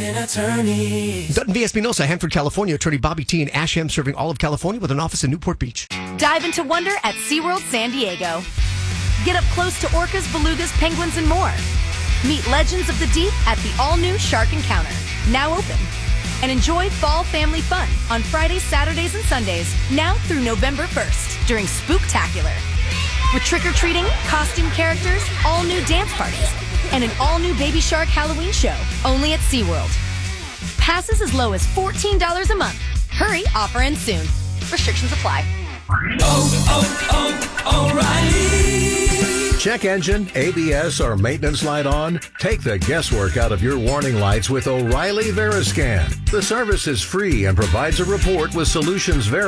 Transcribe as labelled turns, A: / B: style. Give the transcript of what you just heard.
A: attorneys.
B: Dutton v. Espinosa, Hanford, California. Attorney Bobby T. in Asham, serving all of California with an office in Newport Beach.
C: Dive into wonder at SeaWorld San Diego. Get up close to orcas, belugas, penguins, and more. Meet legends of the deep at the all-new Shark Encounter, now open. And enjoy fall family fun on Fridays, Saturdays, and Sundays, now through November 1st during Spooktacular. With trick-or-treating, costume characters, all-new dance parties, and an all-new Baby Shark Halloween show, only at SeaWorld. Passes as low as $14 a month. Hurry, offer ends soon. Restrictions apply.
A: O'Reilly.
D: Check engine, ABS, or maintenance light on? Take the guesswork out of your warning lights with O'Reilly Veriscan. The service is free and provides a report with solutions verified